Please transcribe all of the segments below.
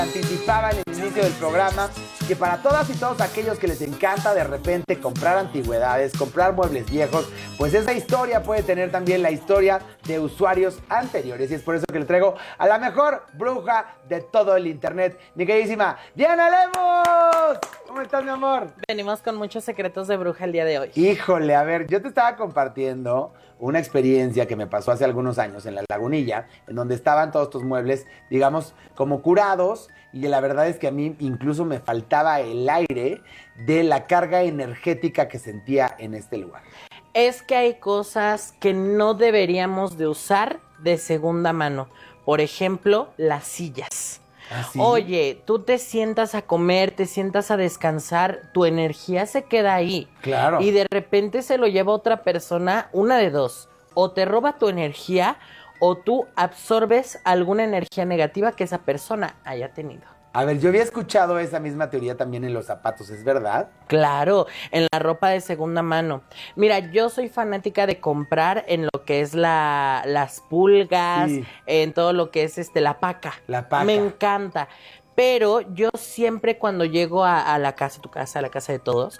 Anticipaba en el inicio del programa que para todas y todos aquellos que les encanta de repente comprar antigüedades, comprar muebles viejos, pues esa historia puede tener también la historia de usuarios anteriores. Y es por eso que le traigo a la mejor bruja de todo el internet, mi queridísima Diana Lemos. ¿Cómo estás, mi amor? Venimos con muchos secretos de bruja el día de hoy. Híjole, a ver, yo te estaba compartiendo una experiencia que me pasó hace algunos años en La Lagunilla, en donde estaban todos estos muebles, digamos, como curados, y la verdad es que a mí incluso me faltaba el aire de la carga energética que sentía en este lugar. Es que hay cosas que no deberíamos de usar de segunda mano. Por ejemplo, las sillas. ¿Ah, sí? Oye, tú te sientas a comer, te sientas a descansar, tu energía se queda ahí. Claro. Y de repente se lo lleva otra persona, una de dos. O te roba tu energía o tú absorbes alguna energía negativa que esa persona haya tenido. A ver, yo había escuchado esa misma teoría también en los zapatos, ¿es verdad? Claro, en la ropa de segunda mano. Mira, yo soy fanática de comprar en lo que es las pulgas, Sí. en todo lo que es la paca. La paca. Me encanta. Pero yo siempre cuando llego a la casa, tu casa, a la casa de todos,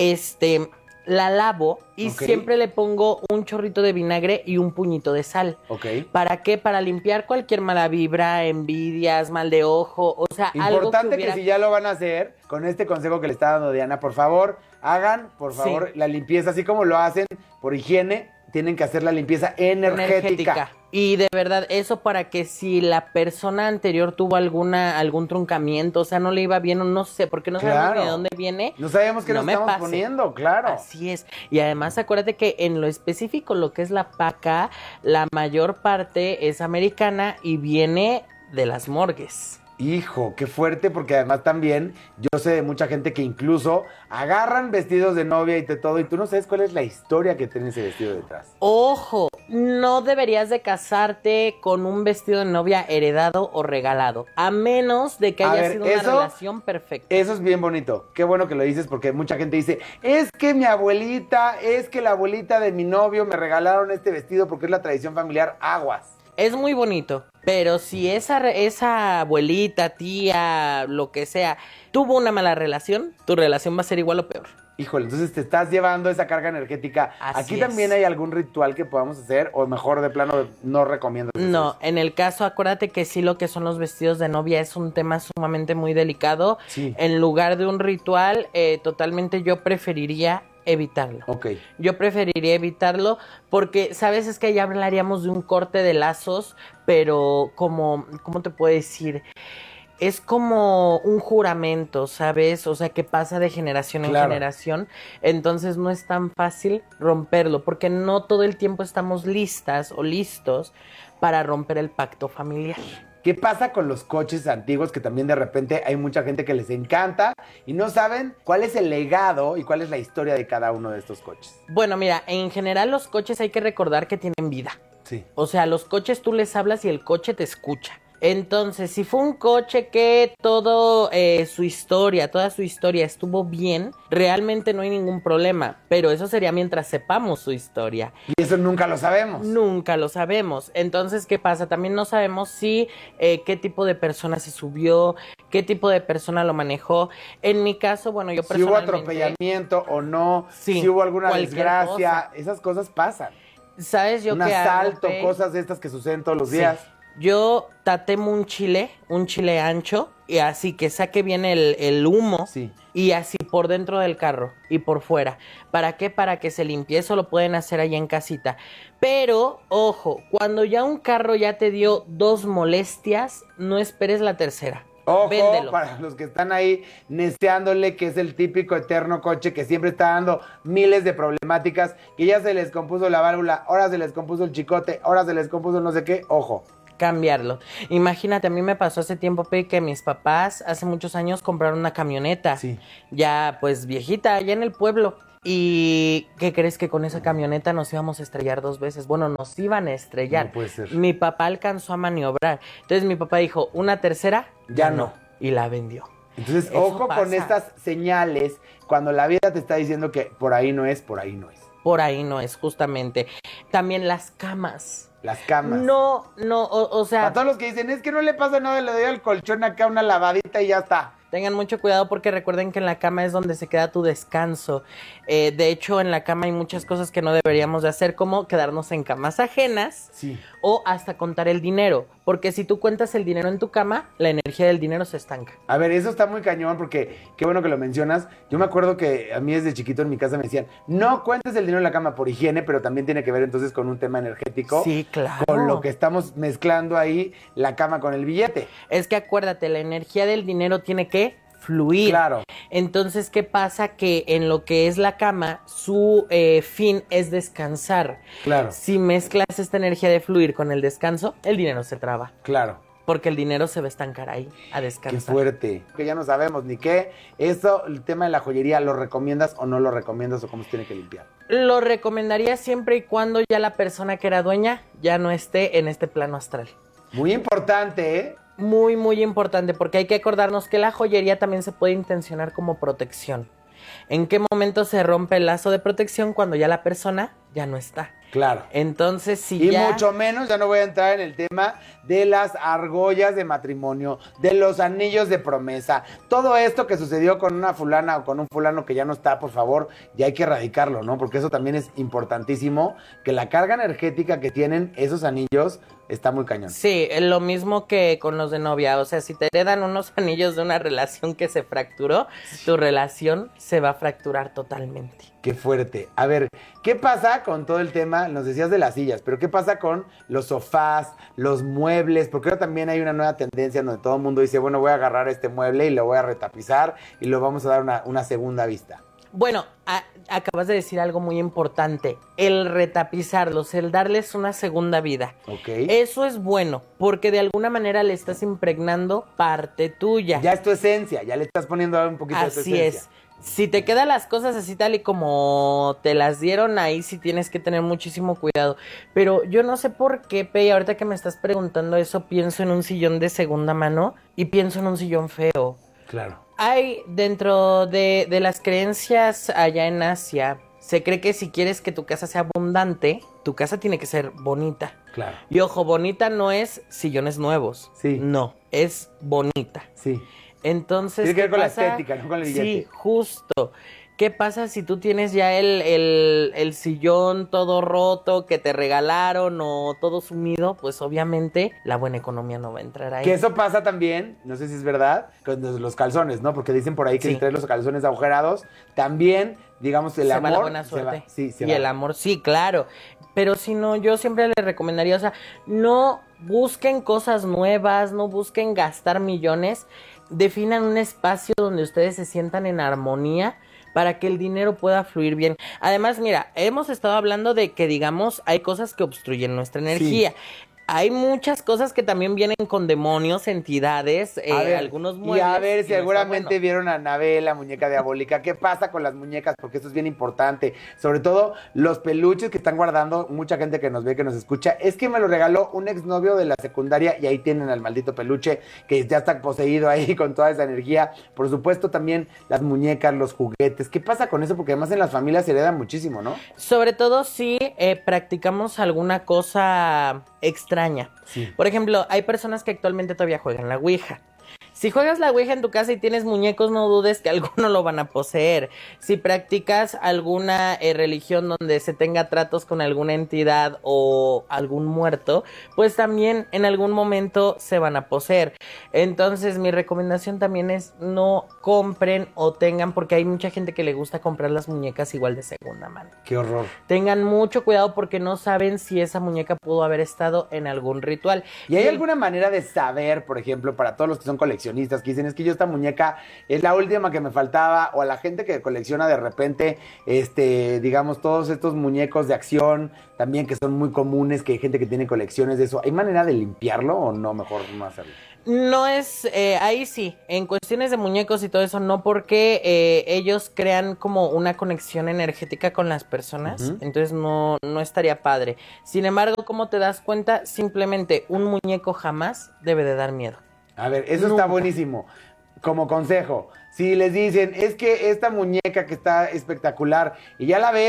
la lavo y Ok. siempre le pongo un chorrito de vinagre y un puñito de sal. Ok. ¿Para qué? Para limpiar cualquier mala vibra, envidias, mal de ojo, o sea, algo Importante que hubiera... que si ya lo van a hacer, con este consejo que le está dando Diana, por favor, hagan, por favor, Sí. la limpieza, así como lo hacen por higiene, tienen que hacer la limpieza energética. Y de verdad, eso para que si la persona anterior tuvo algún truncamiento, o sea, no le iba bien o no sé, porque no sabemos Claro. ni de dónde viene. No sabemos qué no nos me estamos pase. poniendo, claro. Así es. Y además acuérdate que en lo específico, lo que es la paca, la mayor parte es americana y viene de las morgues. Hijo, qué fuerte, porque además también yo sé de mucha gente que incluso agarran vestidos de novia y de todo, y tú no sabes cuál es la historia que tiene ese vestido detrás. Ojo, no deberías de casarte con un vestido de novia heredado o regalado, a menos de que A haya ver, sido una relación perfecta. Eso es bien bonito. Qué bueno que lo dices, porque mucha gente dice, es que mi abuelita, es que la abuelita de mi novio me regalaron este vestido porque es la tradición familiar. Aguas. Es muy bonito, pero si esa abuelita, tía, lo que sea, tuvo una mala relación, tu relación va a ser igual o peor. Híjole, entonces te estás llevando esa carga energética. Así ¿Aquí es. también hay algún ritual que podamos hacer? O mejor de plano no recomiendas hacer No, eso? en el caso, acuérdate que sí, lo que son los vestidos de novia es un tema sumamente muy delicado. Sí. En lugar de un ritual, totalmente yo preferiría evitarlo. Ok. Yo preferiría evitarlo porque, ¿sabes? Es que ya hablaríamos de un corte de lazos, pero como, ¿cómo te puedo decir? Es como un juramento, ¿sabes? O sea, que pasa de generación en Claro. generación. Entonces no es tan fácil romperlo, porque no todo el tiempo estamos listas o listos para romper el pacto familiar. ¿Qué pasa con los coches antiguos que también de repente hay mucha gente que les encanta y no saben cuál es el legado y cuál es la historia de cada uno de estos coches? Bueno, mira, en general los coches hay que recordar que tienen vida. Sí. O sea, los coches tú les hablas y el coche te escucha. Entonces, si fue un coche que toda su historia estuvo bien, realmente no hay ningún problema. Pero eso sería mientras sepamos su historia. Y eso nunca lo sabemos. Nunca lo sabemos. Entonces, ¿qué pasa? También no sabemos si qué tipo de persona se subió, qué tipo de persona lo manejó. En mi caso, bueno, yo Si hubo personalmente... atropellamiento o no, Sí, si hubo alguna cualquier desgracia, cosa. esas cosas pasan. ¿Sabes yo Un qué hago, asalto, Fe? cosas de estas que suceden todos los Sí. días. Yo tatemo un chile ancho, y así que saque bien el humo, Sí. y así por dentro del carro y por fuera. ¿Para qué? Para que se limpie. Eso lo pueden hacer allá en casita. Pero, ojo, cuando ya un carro ya te dio 2 molestias, no esperes la tercera. Ojo, Véndelo. para los que están ahí neceándole, que es el típico eterno coche que siempre está dando miles de problemáticas, que ya se les compuso la válvula, ahora se les compuso el chicote, ahora se les compuso no sé qué, ojo. Cambiarlo. Imagínate, a mí me pasó hace tiempo, Pe, que mis papás hace muchos años compraron una camioneta. Sí. Ya, pues viejita, allá en el pueblo. ¿Y qué crees? Que con esa camioneta nos íbamos a estrellar 2 veces? Bueno, nos iban a estrellar. No puede ser. Mi papá alcanzó a maniobrar. Entonces mi papá dijo, ¿una tercera? Ya no. Y la vendió. Entonces, Eso ojo con pasa. estas señales, cuando la vida te está diciendo que por ahí no es, por ahí no es. Por ahí no es, justamente. También las camas. Las camas. No, o sea... Para todos los que dicen, es que no le pasa nada, le doy al colchón acá una lavadita y ya está. Tengan mucho cuidado porque recuerden que en la cama es donde se queda tu descanso. De hecho, en la cama hay muchas cosas que no deberíamos de hacer, como quedarnos en camas ajenas Sí. o hasta contar el dinero. Porque si tú cuentas el dinero en tu cama, la energía del dinero se estanca. A ver, eso está muy cañón porque qué bueno que lo mencionas. Yo me acuerdo que a mí desde chiquito en mi casa me decían, no cuentes el dinero en la cama por higiene, pero también tiene que ver entonces con un tema energético. Sí, claro. Con lo que estamos mezclando ahí, la cama con el billete. Es que acuérdate, la energía del dinero tiene que fluir. Claro. Entonces, ¿qué pasa? Que en lo que es la cama, su fin es descansar. Claro. Si mezclas esta energía de fluir con el descanso, el dinero se traba. Claro. Porque el dinero se va a estancar ahí, a descansar. Qué fuerte. Que ya no sabemos ni qué. Eso, el tema de la joyería, ¿lo recomiendas o no lo recomiendas o cómo se tiene que limpiar? Lo recomendaría siempre y cuando ya la persona que era dueña ya no esté en este plano astral. Muy importante, ¿eh? Muy, muy importante, porque hay que acordarnos que la joyería también se puede intencionar como protección. ¿En qué momento se rompe el lazo de protección? Cuando ya la persona ya no está. Claro. Entonces, si Y ya... mucho menos, ya no voy a entrar en el tema de las argollas de matrimonio, de los anillos de promesa. Todo esto que sucedió con una fulana o con un fulano que ya no está, por favor, ya hay que erradicarlo, ¿no? Porque eso también es importantísimo, que la carga energética que tienen esos anillos está muy cañón. Sí, lo mismo que con los de novia. O sea, si te heredan unos anillos de una relación que se fracturó, tu relación se va a fracturar totalmente. Qué fuerte. A ver, ¿qué pasa con todo el tema? Nos decías de las sillas, pero ¿qué pasa con los sofás, los muebles? Porque ahora también hay una nueva tendencia donde todo el mundo dice, bueno, voy a agarrar este mueble y lo voy a retapizar y lo vamos a dar una segunda vista. Bueno, acabas de decir algo muy importante, el retapizarlos, el darles una segunda vida. Ok. Eso es bueno, porque de alguna manera le estás impregnando parte tuya. Ya es tu esencia, ya le estás poniendo un poquito de tu Así esencia. es. Si te quedan las cosas así tal y como te las dieron, ahí sí tienes que tener muchísimo cuidado. Pero yo no sé por qué, Pei, ahorita que me estás preguntando eso, pienso en un sillón de segunda mano y pienso en un sillón feo. Claro. Hay dentro de las creencias allá en Asia, se cree que si quieres que tu casa sea abundante, tu casa tiene que ser bonita. Claro. Y ojo, bonita no es sillones nuevos. Sí. No, es bonita. Sí. Entonces, Tiene que ver ¿qué con pasa? la estética, no con el billete. Sí, justo. ¿Qué pasa si tú tienes ya el sillón todo roto que te regalaron o todo sumido? Pues obviamente la buena economía no va a entrar ahí. Que eso pasa también, no sé si es verdad, con los calzones, ¿no? Porque dicen por ahí que Sí. si traes los calzones agujerados, también, digamos, el se amor... va la buena suerte. Sí, se y va. el amor, sí, claro. Pero si no, yo siempre les recomendaría, o sea, no busquen cosas nuevas, no busquen gastar millones, definan un espacio donde ustedes se sientan en armonía para que el dinero pueda fluir bien. Además, mira, hemos estado hablando de que, digamos, hay cosas que obstruyen nuestra energía. Hay muchas cosas que también vienen con demonios, entidades, A ver, algunos muebles. y a ver, y no está seguramente bueno. vieron a Anabel, la muñeca diabólica. ¿Qué pasa con las muñecas? Porque esto es bien importante. Sobre todo los peluches que están guardando, mucha gente que nos ve, que nos escucha. Es que me lo regaló un exnovio de la secundaria y ahí tienen al maldito peluche que ya está poseído ahí con toda esa energía. Por supuesto también las muñecas, los juguetes. ¿Qué pasa con eso? Porque además en las familias se hereda muchísimo, ¿no? Sobre todo si practicamos alguna cosa extraña. Sí. Por ejemplo, hay personas que actualmente todavía juegan la Ouija. Si juegas la Ouija en tu casa y tienes muñecos, no dudes que algunos lo van a poseer. Si practicas alguna religión donde se tenga tratos con alguna entidad o algún muerto, pues también en algún momento se van a poseer. Entonces, mi recomendación también es no compren o tengan, porque hay mucha gente que le gusta comprar las muñecas igual de segunda mano. Qué horror. Tengan mucho cuidado porque no saben si esa muñeca pudo haber estado en algún ritual. ¿Y hay alguna manera de saber, por ejemplo, para todos los que son coleccionistas, que dicen, es que yo esta muñeca es la última que me faltaba, o a la gente que colecciona de repente, digamos, todos estos muñecos de acción, también que son muy comunes, que hay gente que tiene colecciones de eso, ¿hay manera de limpiarlo o no, mejor no hacerlo? No es, ahí sí, en cuestiones de muñecos y todo eso, no, porque ellos crean como una conexión energética con las personas, entonces no estaría padre. Sin embargo, ¿cómo te das cuenta? Simplemente un muñeco jamás debe de dar miedo. A ver, eso está buenísimo. Como consejo, si les dicen, es que esta muñeca que está espectacular y ya la ves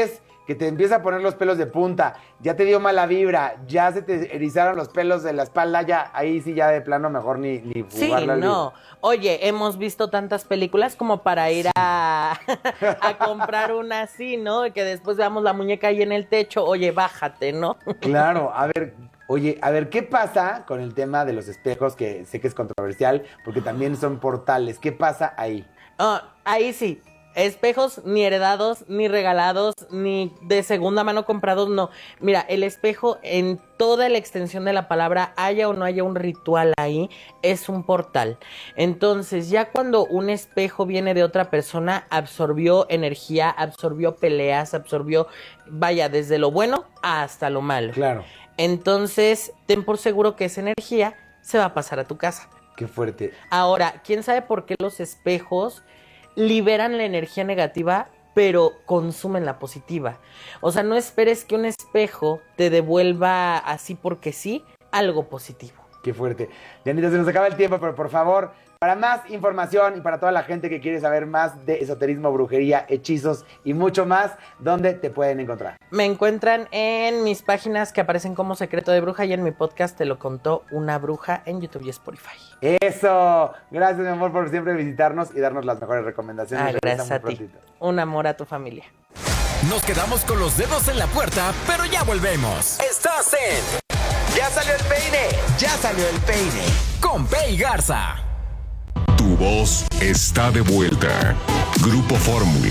que te empieza a poner los pelos de punta, ya te dio mala vibra, ya se te erizaron los pelos de la espalda, ya ahí sí ya de plano mejor ni Sí, jugarla al no. Oye, hemos visto tantas películas como para ir a comprar una así, ¿no? Y que después veamos la muñeca ahí en el techo. Oye, bájate, ¿no? Claro, a ver, oye, a ver, ¿qué pasa con el tema de los espejos? Que sé que es controversial, porque también son portales. ¿Qué pasa ahí? Ahí sí. Espejos ni heredados, ni regalados, ni de segunda mano comprados, no. Mira, el espejo en toda la extensión de la palabra, haya o no haya un ritual ahí, es un portal. Entonces, ya cuando un espejo viene de otra persona, absorbió energía, absorbió peleas, absorbió, vaya, desde lo bueno hasta lo malo. Claro. Entonces, ten por seguro que esa energía se va a pasar a tu casa. Qué fuerte. Ahora, ¿quién sabe por qué los espejos liberan la energía negativa, pero consumen la positiva? O sea, no esperes que un espejo te devuelva así porque sí algo positivo. Qué fuerte. Dianita, se nos acaba el tiempo, pero por favor, para más información y para toda la gente que quiere saber más de esoterismo, brujería, hechizos y mucho más, ¿dónde te pueden encontrar? Me encuentran en mis páginas que aparecen como Secreto de Bruja y en mi podcast Te lo contó una bruja en YouTube y Spotify. ¡Eso! Gracias, mi amor, por siempre visitarnos y darnos las mejores recomendaciones. Gracias a ti. Prontito. Un amor a tu familia. Nos quedamos con los dedos en la puerta, pero ya volvemos. Estás en ¡Ya salió el peine! ¡Ya salió el peine! Con Pei Garza. Tu voz está de vuelta. Grupo Fórmula.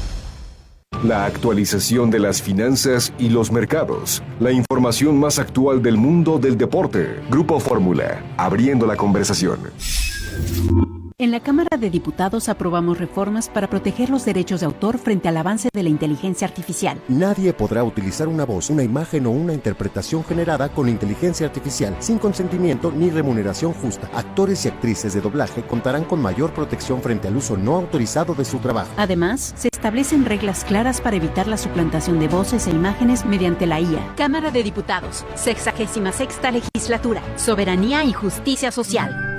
La actualización de las finanzas y los mercados. La información más actual del mundo del deporte. Grupo Fórmula. Abriendo la conversación. En la Cámara de Diputados aprobamos reformas para proteger los derechos de autor frente al avance de la inteligencia artificial. Nadie podrá utilizar una voz, una imagen o una interpretación generada con inteligencia artificial sin consentimiento ni remuneración justa. Actores y actrices de doblaje contarán con mayor protección frente al uso no autorizado de su trabajo. Además, se establecen reglas claras para evitar la suplantación de voces e imágenes mediante la IA. Cámara de Diputados, 66ª Legislatura, Soberanía y Justicia Social.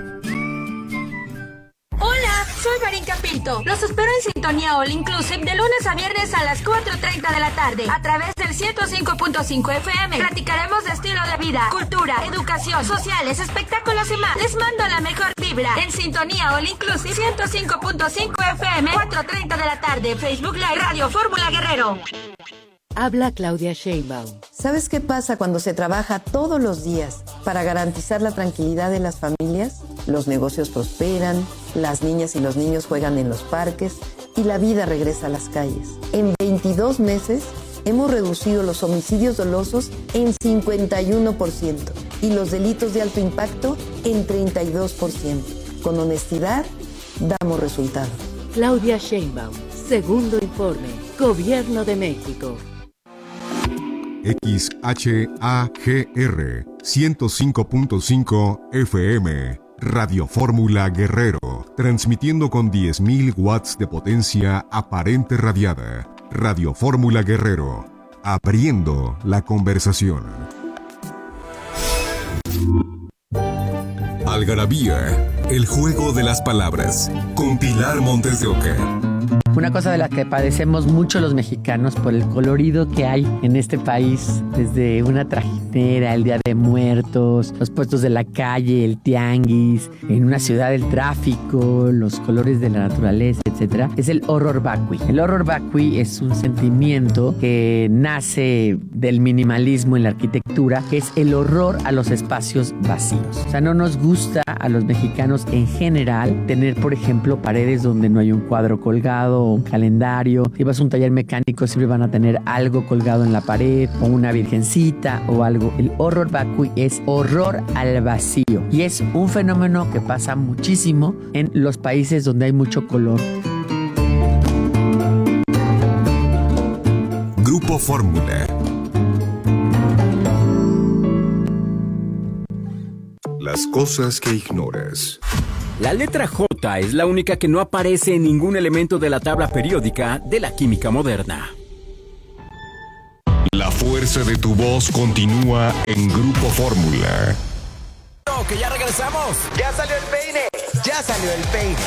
Hola, soy Marinka Pinto. Los espero en Sintonía All Inclusive de lunes a viernes a las 4:30 de la tarde a través del 105.5 FM. Platicaremos de estilo de vida, cultura, educación, sociales, espectáculos y más. Les mando la mejor vibra en Sintonía All Inclusive 105.5 FM, 4:30 de la tarde. Facebook Live, Radio Fórmula Guerrero. Habla Claudia Sheinbaum. ¿Sabes qué pasa cuando se trabaja todos los días para garantizar la tranquilidad de las familias? Los negocios prosperan, las niñas y los niños juegan en los parques y la vida regresa a las calles. En 22 meses hemos reducido los homicidios dolosos en 51% y los delitos de alto impacto en 32%. Con honestidad, damos resultados. Claudia Sheinbaum, segundo informe, Gobierno de México. XHAGR 105.5 FM. Radio Fórmula Guerrero. Transmitiendo con 10.000 watts de potencia aparente radiada. Radio Fórmula Guerrero. Abriendo la conversación. Algarabía. El juego de las palabras. Con Pilar Montes de Oca. Una cosa de la que padecemos mucho los mexicanos por el colorido que hay en este país, desde una trajinera, el Día de Muertos, los puestos de la calle, el tianguis, en una ciudad el tráfico, los colores de la naturaleza, etcétera, es el horror vacui. El horror vacui es un sentimiento que nace del minimalismo en la arquitectura, que es el horror a los espacios vacíos. O sea, no nos gusta a los mexicanos en general tener, por ejemplo, paredes donde no hay un cuadro colgado, un calendario. Si vas a un taller mecánico siempre van a tener algo colgado en la pared o una virgencita o algo. El horror vacui es horror al vacío y es un fenómeno que pasa muchísimo en los países donde hay mucho color. Grupo Fórmula. Las cosas que ignoras. La letra J es la única que no aparece en ningún elemento de la tabla periódica de la química moderna. La fuerza de tu voz continúa en Grupo Fórmula. ¡Que ya regresamos! ¡Ya salió el peine! ¡Ya salió el peine!